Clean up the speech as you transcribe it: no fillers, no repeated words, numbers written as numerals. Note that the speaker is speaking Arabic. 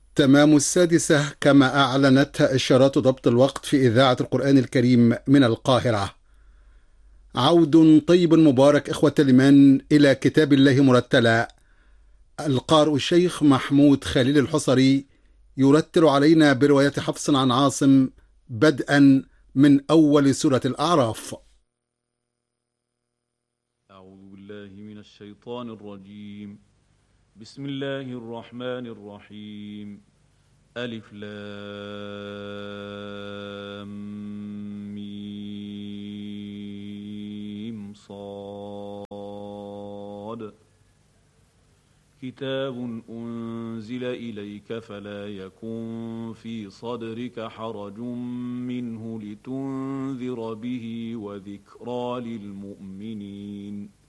تمام السادسة كما أعلنت إشارات ضبط الوقت في إذاعة القرآن الكريم من القاهرة. عود طيب مبارك إخوة الإيمان إلى كتاب الله مرتلا. القارئ الشيخ محمود خليل الحصري يرتل علينا برواية حفص عن عاصم بدءا من أول سورة الأعراف. أعوذ بالله من الشيطان الرجيم. بسم الله الرحمن الرحيم. ألف لام ميم صاد. كتاب أنزل إليك فلا يكن في صدرك حرج منه لتنذر به وذكرى للمؤمنين.